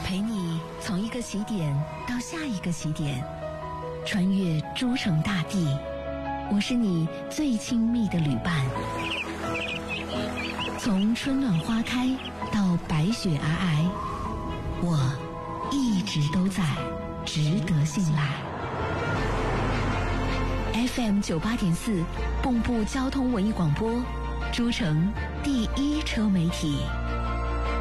陪你从一个起点到下一个起点，穿越诸城大地，我是你最亲密的旅伴。从春暖花开到白雪皑皑，我一直都在，值得信赖。FM 98.4，蚌埠交通文艺广播，诸城第一车媒体。